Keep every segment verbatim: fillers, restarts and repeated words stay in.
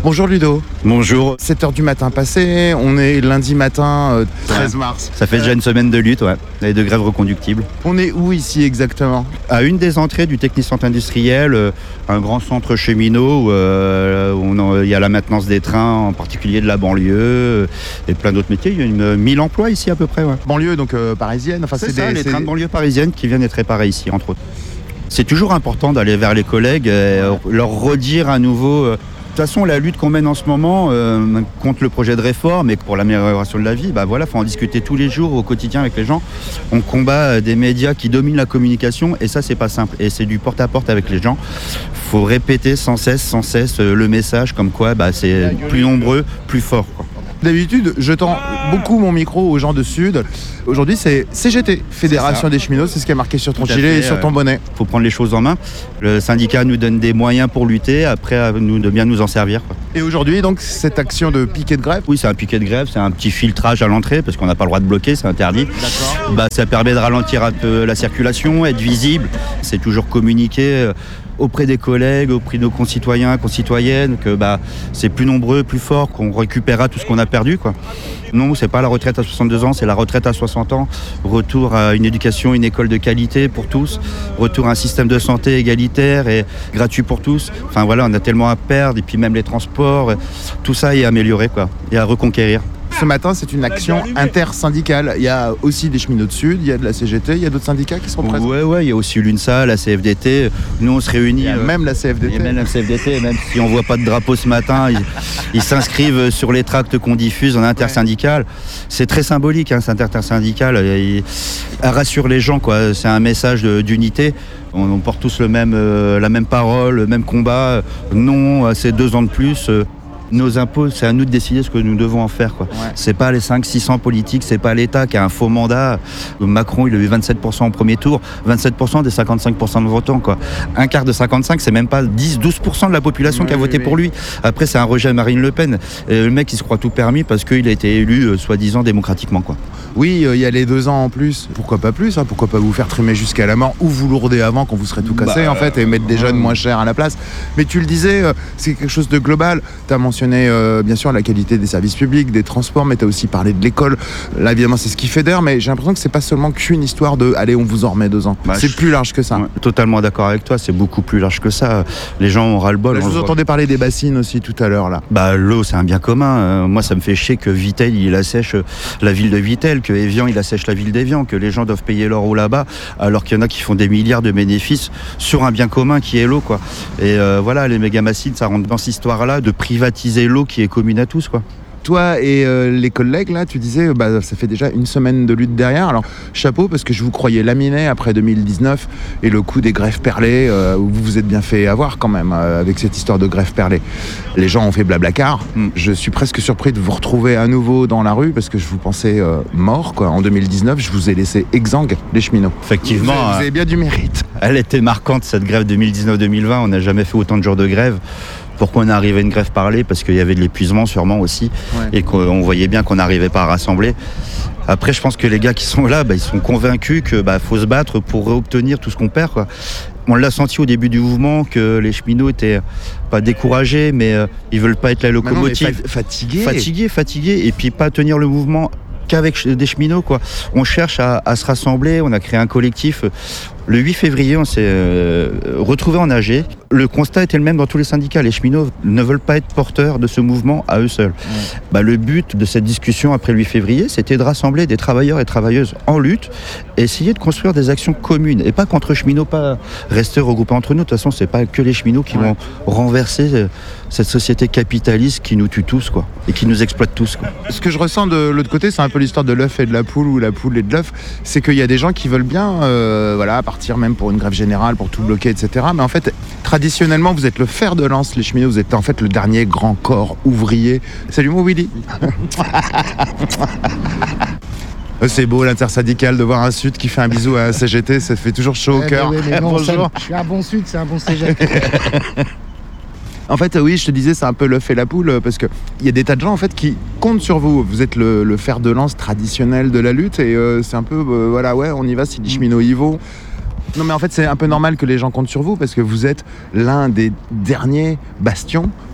Bonjour Ludo. Bonjour. sept heures du matin passé, on est lundi matin euh, treize mars. Ça fait déjà une semaine de lutte, ouais, et de grève reconductible. On est où ici exactement ? À une des entrées du Technicentre industriel, euh, un grand centre cheminot où euh, il y a la maintenance des trains, en particulier de la banlieue, euh, et plein d'autres métiers. Il y a une, mille emplois ici à peu près. Ouais. Banlieue donc euh, parisienne. Enfin, c'est, c'est ça, des, les c'est... trains de banlieue parisienne qui viennent être réparés ici, entre autres. C'est toujours important d'aller vers les collègues et euh, leur redire à nouveau... Euh, De toute façon, la lutte qu'on mène en ce moment euh, contre le projet de réforme et pour l'amélioration de la vie, bah voilà, faut en discuter tous les jours au quotidien avec les gens. On combat des médias qui dominent la communication et ça, c'est pas simple. Et c'est du porte-à-porte avec les gens. Faut répéter sans cesse, sans cesse le message comme quoi bah, c'est plus nombreux, plus fort, quoi. D'habitude, je tends beaucoup mon micro aux gens de Sud. Aujourd'hui, c'est C G T, Fédération des cheminots. C'est ce qui est marqué sur ton gilet et sur ton bonnet. Il faut prendre les choses en main. Le syndicat nous donne des moyens pour lutter, après à nous de bien nous en servir, quoi. Et aujourd'hui, donc, cette action de piquet de grève ? Oui, c'est un piquet de grève, c'est un petit filtrage à l'entrée, parce qu'on n'a pas le droit de bloquer, c'est interdit. D'accord. Bah, ça permet de ralentir un peu la circulation, être visible. C'est toujours communiquer auprès des collègues, auprès de nos concitoyens, concitoyennes, que bah, c'est plus nombreux, plus fort, qu'on récupérera tout ce qu'on a perdu, quoi. Non, c'est pas la retraite à soixante-deux ans, c'est la retraite à soixante ans. Retour à une éducation, une école de qualité pour tous. Retour à un système de santé égalitaire et gratuit pour tous. Enfin voilà, on a tellement à perdre, et puis même les transports, tout ça est amélioré, quoi, et à reconquérir. Ce matin, c'est une action intersyndicale. Il y a aussi des cheminots de Sud, il y a de la C G T, il y a d'autres syndicats qui sont présents. Ouais, ouais, il y a aussi l'UNSA, la C F D T. Nous, on se réunit. Il y a euh, même la C F D T. Il y a même la C F D T, même si on voit pas de drapeau ce matin, ils, ils s'inscrivent sur les tracts qu'on diffuse en intersyndical. C'est très symbolique, hein, cet intersyndical. Il, il rassure les gens, quoi. C'est un message de, d'unité. On, on porte tous le même, euh, la même parole, le même combat. Non à ces deux ans de plus. Euh, Nos impôts, c'est à nous de décider ce que nous devons en faire, quoi. Ouais. C'est pas les cinq six cents politiques, c'est pas l'État qui a un faux mandat. Macron, il a eu vingt-sept pour cent au premier tour, vingt-sept pour cent des cinquante-cinq pour cent de votants, quoi. Un quart de cinquante-cinq, c'est même pas dix douze pour cent de la population oui, qui a voté oui, pour oui. lui. Après, c'est un rejet à Marine Le Pen. Et le mec, il se croit tout permis parce qu'il a été élu, euh, soi-disant, démocratiquement, quoi. Oui, il euh, y a les deux ans en plus. Pourquoi pas plus, hein. Pourquoi pas vous faire trimer jusqu'à la mort ou vous lourder avant quand vous serez tout cassé, bah, en fait, et mettre des jeunes moins chers à la place. Mais tu le disais, euh, c'est quelque chose de global. Tu as mentionné, euh, bien sûr, la qualité des services publics, des transports, mais tu as aussi parlé de l'école. Là, évidemment, c'est ce qui fédère, mais j'ai l'impression que c'est pas seulement qu'une histoire de « allez, on vous en remet deux ans bah, ». C'est je... plus large que ça. Ouais, totalement d'accord avec toi, c'est beaucoup plus large que ça. Les gens ont ras-le-bol. Là, je vous entendais parler des bassines aussi tout à l'heure, là. Bah, l'eau, c'est un bien commun. Euh, moi, ça me fait chier que Vittel, il assèche la ville de Vittel, que Évian, il assèche la ville d'Évian, que les gens doivent payer leur eau là-bas, alors qu'il y en a qui font des milliards de bénéfices sur un bien commun qui est l'eau, quoi. Et euh, voilà, les méga-bassines, ça rentre dans cette histoire-là de privatiser l'eau qui est commune à tous, quoi. Toi et euh, les collègues, là, tu disais, bah, ça fait déjà une semaine de lutte derrière. Alors, chapeau, parce que je vous croyais laminé après deux mille dix-neuf et le coup des grèves perlées, euh, où vous vous êtes bien fait avoir quand même, euh, avec cette histoire de grève perlée. Les gens ont fait blablacar. Mm. Je suis presque surpris de vous retrouver à nouveau dans la rue, parce que je vous pensais euh, mort, quoi. En deux mille dix-neuf, je vous ai laissé exsangue, les cheminots. Effectivement. Vous avez, vous avez bien du mérite. Elle était marquante, cette grève deux mille dix-neuf deux mille vingt. On n'a jamais fait autant de jours de grève. Pourquoi on est arrivé à une grève parlée ? Parce qu'il y avait de l'épuisement sûrement aussi, ouais. Et qu'on voyait bien qu'on n'arrivait pas à rassembler. Après, je pense que les gars qui sont là, bah, ils sont convaincus qu'il bah, faut se battre pour obtenir tout ce qu'on perd, quoi. On l'a senti au début du mouvement que les cheminots étaient pas découragés, mais euh, ils veulent pas être la locomotive. Non, fatigués. Fatigués, fatigués, et puis pas tenir le mouvement qu'avec des cheminots, quoi. On cherche à, à se rassembler, on a créé un collectif. Le huit février, on s'est euh, retrouvés en A G. Le constat était le même dans tous les syndicats. Les cheminots ne veulent pas être porteurs de ce mouvement à eux seuls. Ouais. Bah, le but de cette discussion après le huit février, c'était de rassembler des travailleurs et travailleuses en lutte et essayer de construire des actions communes. Et pas contre cheminots, pas rester regroupés entre nous. De toute façon, c'est pas que les cheminots qui ouais. vont renverser cette société capitaliste qui nous tue tous, quoi, et qui nous exploite tous, quoi. Ce que je ressens de l'autre côté, c'est un peu l'histoire de l'œuf et de la poule, ou la poule et de l'œuf. C'est qu'il y a des gens qui veulent bien euh, voilà, partir même pour une grève générale, pour tout bloquer, et cetera. Mais en fait, traditionnellement, vous êtes le fer de lance, les cheminots. Vous êtes en fait le dernier grand corps ouvrier. Salut mon Willy. C'est beau l'intersyndical de voir un Sud qui fait un bisou à un C G T, ça fait toujours chaud au cœur. Oui, bonjour. Je suis un bon Sud, c'est un bon C G T. En fait, oui, je te disais, c'est un peu l'œuf et la poule, parce qu'il y a des tas de gens en fait, qui comptent sur vous. Vous êtes le, le fer de lance traditionnel de la lutte, et euh, c'est un peu, euh, voilà, ouais, on y va si les cheminots y vont. Non, mais en fait, c'est un peu normal que les gens comptent sur vous, parce que vous êtes l'un des derniers bastions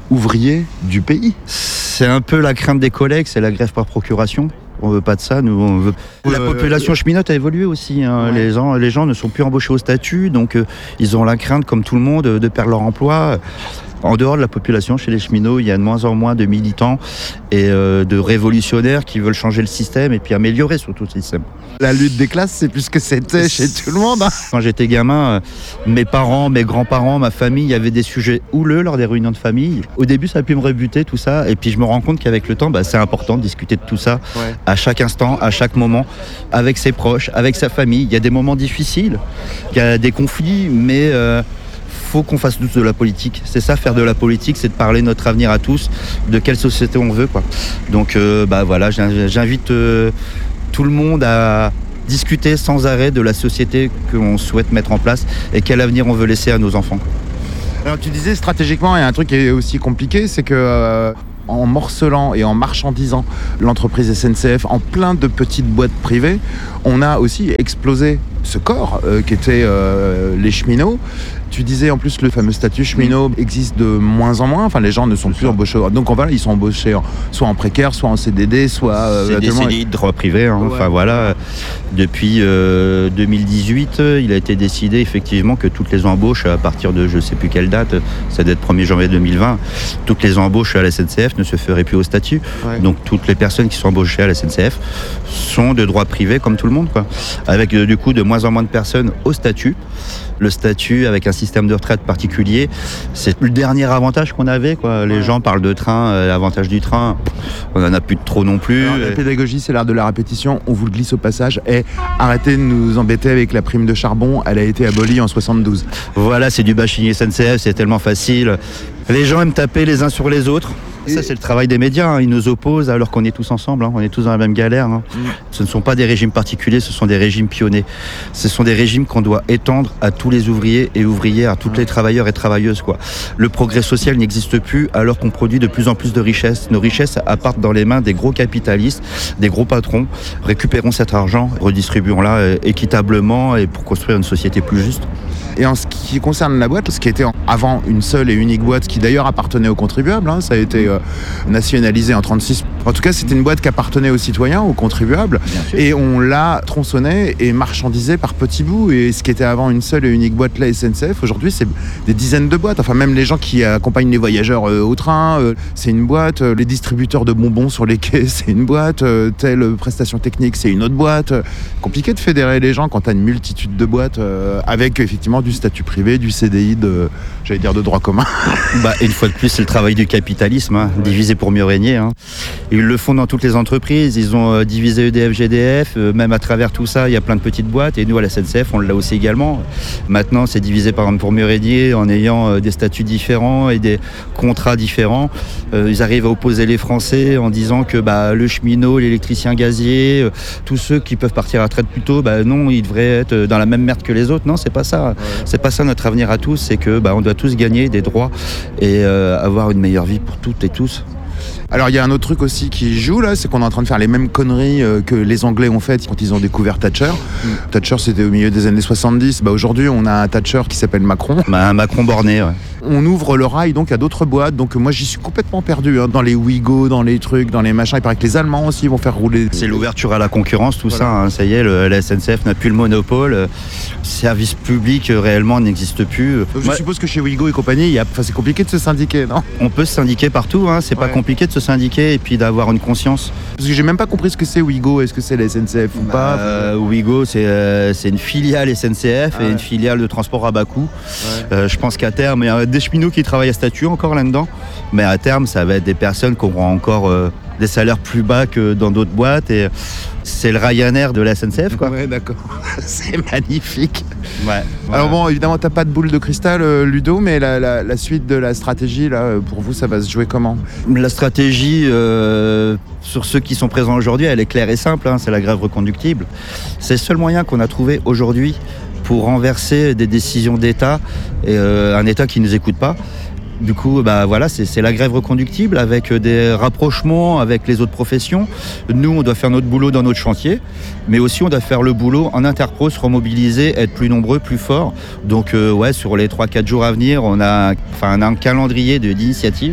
ouvriers du pays. C'est un peu la crainte des collègues, c'est la grève par procuration. On veut pas de ça, nous on veut. La euh, population cheminote a évolué aussi. Hein. Ouais. Les, gens, les gens ne sont plus embauchés au statut, donc euh, ils ont la crainte, comme tout le monde, de perdre leur emploi. En dehors de la population, chez les cheminots, il y a de moins en moins de militants et euh, de révolutionnaires qui veulent changer le système et puis améliorer surtout le système. La lutte des classes, c'est plus ce que c'était chez tout le monde. Hein. Quand j'étais gamin, euh, mes parents, mes grands-parents, ma famille, il y avait des sujets houleux lors des réunions de famille. Au début, ça a pu me rebuter tout ça et puis je me rends compte qu'avec le temps, bah, c'est important de discuter de tout ça ouais. à chaque instant, à chaque moment, avec ses proches, avec sa famille. Il y a des moments difficiles, il y a des conflits, mais... Euh, faut qu'on fasse tous de la politique. C'est ça, faire de la politique, c'est de parler de notre avenir à tous, de quelle société on veut, quoi. Donc, euh, bah voilà, j'invite euh, tout le monde à discuter sans arrêt de la société que l'on souhaite mettre en place et quel avenir on veut laisser à nos enfants. Alors, tu disais stratégiquement, il y a un truc qui est aussi compliqué, c'est que euh, en morcelant et en marchandisant l'entreprise S N C F en plein de petites boîtes privées, on a aussi explosé ce corps euh, qui était euh, les cheminots. Tu disais en plus le fameux statut cheminot existe de moins en moins, enfin les gens ne sont plus ça. embauchés, donc voilà, ils sont embauchés en, soit en précaire, soit en C D D, soit... Euh, c'est des C D I de droit privé, hein. Ouais. Enfin voilà, depuis euh, deux mille dix-huit, il a été décidé effectivement que toutes les embauches à partir de je ne sais plus quelle date, ça doit être premier janvier deux mille vingt, toutes les embauches à la S N C F ne se feraient plus au statut, ouais. Donc toutes les personnes qui sont embauchées à la S N C F sont de droit privé comme tout le monde, quoi. Avec euh, du coup de moins en moins de personnes au statut. Le statut avec un système de retraite particulier, c'est le dernier avantage qu'on avait, quoi. Les ouais. gens parlent de train, euh, l'avantage du train, on n'en a plus de trop non plus. Alors, la pédagogie, c'est l'art de la répétition, on vous le glisse au passage, et arrêtez de nous embêter avec la prime de charbon, elle a été abolie en soixante-douze. Voilà, c'est du bashing S N C F, c'est tellement facile. Les gens aiment taper les uns sur les autres. Ça, c'est le travail des médias, hein. Ils nous opposent alors qu'on est tous ensemble, hein. On est tous dans la même galère, hein. Mmh. Ce ne sont pas des régimes particuliers, ce sont des régimes pionniers. Ce sont des régimes qu'on doit étendre à tous les ouvriers et ouvrières, à tous mmh. les travailleurs et travailleuses, quoi. Le progrès social n'existe plus alors qu'on produit de plus en plus de richesses. Nos richesses appartent dans les mains des gros capitalistes, des gros patrons. Récupérons cet argent, redistribuons-la équitablement et pour construire une société plus juste. Et en ce qui concerne la boîte, ce qui était avant une seule et unique boîte, qui d'ailleurs appartenait aux contribuables, hein, ça a été euh, nationalisé en trente-six. En tout cas, c'était une boîte qui appartenait aux citoyens, aux contribuables, et on l'a tronçonnée et marchandisée par petits bouts. Et ce qui était avant une seule et unique boîte, la S N C F, aujourd'hui, c'est des dizaines de boîtes. Enfin, même les gens qui accompagnent les voyageurs euh, au train, euh, c'est une boîte. Les distributeurs de bonbons sur les quais, c'est une boîte. Euh, telle prestation technique, c'est une autre boîte. Compliqué de fédérer les gens quand tu as une multitude de boîtes euh, avec effectivement du statut privé, du C D I, de, j'allais dire de droit commun. Bah, une fois de plus, c'est le travail du capitalisme, hein, ouais. Diviser pour mieux régner. Hein. Ils le font dans toutes les entreprises, ils ont euh, divisé E D F, G D F, euh, même à travers tout ça, il y a plein de petites boîtes, et nous à la S N C F, on l'a aussi également. Maintenant, c'est divisé par exemple pour mieux régner, en ayant euh, des statuts différents et des contrats différents. Euh, ils arrivent à opposer les Français en disant que bah, le cheminot, l'électricien gazier, euh, tous ceux qui peuvent partir à la retraite plus tôt, bah, non, ils devraient être dans la même merde que les autres. Non, c'est pas ça. Ouais. C'est pas ça notre avenir à tous, c'est que bah, on doit tous gagner des droits et euh, avoir une meilleure vie pour toutes et tous. Alors il y a un autre truc aussi qui joue là, c'est qu'on est en train de faire les mêmes conneries euh, que les Anglais ont faites quand ils ont découvert Thatcher. Mm. Thatcher c'était au milieu des années soixante-dix, bah, aujourd'hui on a un Thatcher qui s'appelle Macron. Bah, un Macron borné, ouais. On ouvre le rail donc à d'autres boîtes, donc moi j'y suis complètement perdu, hein, dans les Ouigo, dans les trucs, dans les machins. Il paraît que les Allemands aussi vont faire rouler. C'est l'ouverture à la concurrence, tout voilà. ça, hein. Ça y est, le, la S N C F n'a plus le monopole, le service public euh, réellement n'existe plus. Donc, je ouais. suppose que chez Ouigo et compagnie, y a, c'est compliqué de se syndiquer, non ? On peut se syndiquer partout, hein, c'est ouais. pas compliqué de se syndiquer et puis d'avoir une conscience. Parce que j'ai même pas compris ce que c'est Ouigo, est-ce que c'est la S N C F ou bah, pas euh, Ouigo c'est, euh, c'est une filiale S N C F ah, et ouais. une filiale de transport à bas coût. Ouais. Euh, je pense qu'à terme, il y a des cheminots qui travaillent à statut encore là-dedans, mais à terme ça va être des personnes qui auront encore euh, des salaires plus bas que dans d'autres boîtes et c'est le Ryanair de la S N C F, quoi. Ouais, d'accord. C'est magnifique. Ouais. Alors bon, évidemment, t'as pas de boule de cristal, euh, Ludo, mais la, la, la suite de la stratégie, là, pour vous, ça va se jouer comment ? La stratégie, euh, sur ceux qui sont présents aujourd'hui, elle est claire et simple, hein, c'est la grève reconductible. C'est le seul moyen qu'on a trouvé aujourd'hui pour renverser des décisions d'État, et euh, un État qui ne nous écoute pas. Du coup, bah voilà, c'est, c'est la grève reconductible avec des rapprochements avec les autres professions. Nous, on doit faire notre boulot dans notre chantier, mais aussi on doit faire le boulot en interpro, se remobiliser, être plus nombreux, plus forts. Donc, euh, ouais, sur les trois quatre jours à venir, on a, enfin, on a un calendrier de, d'initiatives.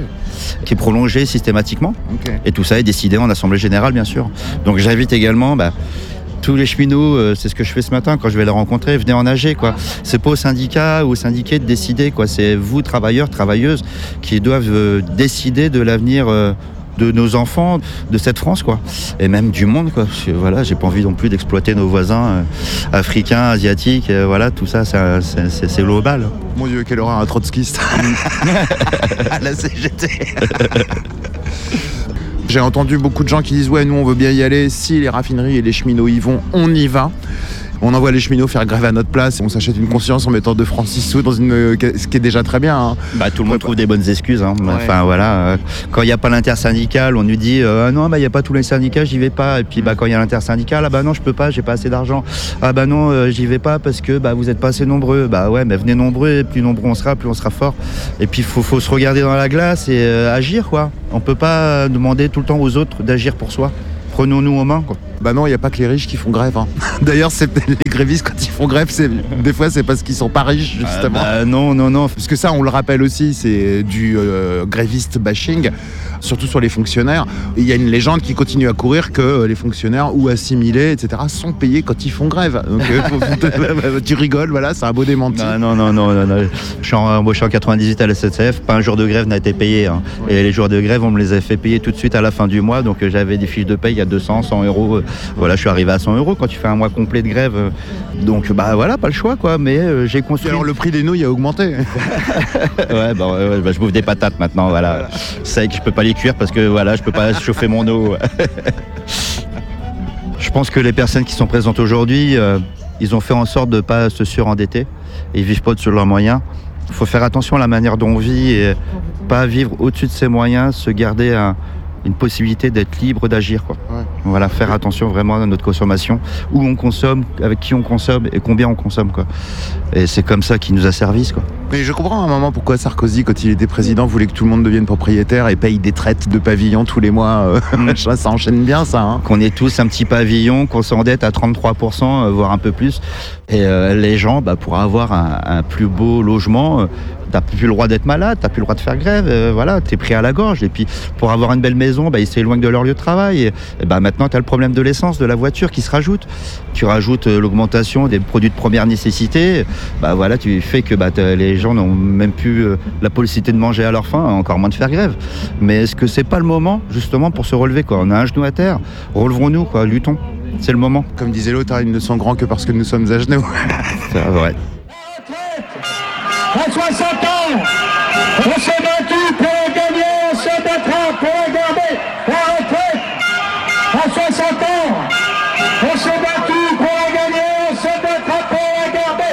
qui est prolongé systématiquement. Okay. Et tout ça est décidé en assemblée générale, bien sûr. Donc j'invite également bah, tous les cheminots, euh, c'est ce que je fais ce matin quand je vais les rencontrer, venez en nager, quoi. C'est pas au syndicat ou aux syndiqués de décider, quoi. C'est vous, travailleurs, travailleuses, qui doivent euh, décider de l'avenir euh, de nos enfants, de cette France, quoi. Et même du monde, quoi. Parce que, voilà, j'ai pas envie non plus d'exploiter nos voisins euh, africains, asiatiques, euh, voilà, tout ça, c'est, c'est, c'est global. Mon Dieu, quelle horreur, un trotskiste. À la C G T. J'ai entendu beaucoup de gens qui disent ouais, nous on veut bien y aller, si les raffineries et les cheminots y vont, on y va. On envoie les cheminots faire grève à notre place, on s'achète une conscience en mettant deux francs six sous dans une, ce qui est déjà très bien. Hein. Bah, tout le monde ouais, trouve des bonnes excuses. Hein. Ouais. Enfin voilà, euh, quand il n'y a pas l'intersyndical, on nous dit euh, ah non, bah il n'y a pas tous les syndicats, j'y vais pas. Et puis bah quand il y a l'intersyndical, ah bah non, je peux pas, j'ai pas assez d'argent. Ah bah non, euh, j'y vais pas parce que bah vous êtes pas assez nombreux. Bah ouais, mais venez nombreux, et plus nombreux on sera, plus on sera fort. Et puis faut faut se regarder dans la glace et euh, agir, quoi. On peut pas demander tout le temps aux autres d'agir pour soi. Prenons-nous en main, quoi. Bah non, il n'y a pas que les riches qui font grève. Hein. D'ailleurs, c'est, les grévistes, quand ils font grève, c'est, des fois, c'est parce qu'ils sont pas riches, justement. Ah bah non, non, non. Parce que ça, on le rappelle aussi, c'est du euh, gréviste bashing, surtout sur les fonctionnaires. Il y a une légende qui continue à courir que euh, les fonctionnaires ou assimilés, et cetera, sont payés quand ils font grève. Donc, euh, faut, faut, tu rigoles, voilà, c'est un beau démenti. Non, non, non, non, non. Je suis embauché en quatre-vingt-dix-huit à la S N C F, pas un jour de grève n'a été payé. Hein. Ouais. Et les jours de grève, on me les a fait payer tout de suite à la fin du mois. Donc euh, j'avais des fiches de paye à deux cents, cent euros. Euh, voilà, je suis arrivé à cent euros quand tu fais un mois complet de grève. Euh, donc bah voilà, pas le choix, quoi. Mais euh, j'ai construit. Et alors le prix des nouilles a augmenté. Ouais, bah, ouais, bah, je bouffe des patates maintenant, voilà. C'est que je peux pas les cuire parce que voilà, je peux pas chauffer mon eau. Je pense que les personnes qui sont présentes aujourd'hui, euh, ils ont fait en sorte de ne pas se surendetter. Ils vivent pas sur leurs moyens. Il faut faire attention à la manière dont on vit et pas vivre au-dessus de ses moyens, se garder un, une possibilité d'être libre d'agir, quoi. Ouais. Voilà, faire attention vraiment à notre consommation, où on consomme, avec qui on consomme et combien on consomme, quoi. Et c'est comme ça qu'il nous a servi, quoi. Mais je comprends à un moment pourquoi Sarkozy, quand il était président, voulait que tout le monde devienne propriétaire et paye des traites de pavillon tous les mois. Euh, mmh. Ça enchaîne bien, ça. Hein. Qu'on ait tous un petit pavillon, qu'on s'endette à trente-trois pour cent, euh, voire un peu plus. Et euh, les gens, bah, pour avoir un, un plus beau logement, euh, t'as plus le droit d'être malade, t'as plus le droit de faire grève, euh, voilà, t'es pris à la gorge. Et puis, pour avoir une belle maison, bah, ils s'éloignent de leur lieu de travail. Et, et bah, maintenant, t'as le problème de l'essence, de la voiture qui se rajoute. Tu rajoutes euh, l'augmentation des produits de première nécessité. Bah, voilà, tu fais que bah, les gens n'ont même plus euh, la possibilité de manger à leur faim, encore moins de faire grève. Mais est-ce que c'est pas le moment, justement, pour se relever, quoi? On a un genou à terre, relevons-nous, quoi, luttons. C'est le moment. Comme disait l'autre, ils ne sont grands que parce que nous sommes à genoux. C'est vrai. À soixante ans, on s'est battu pour la gagner, on se battra pour la garder. La retraite, à soixante ans, on s'est battu.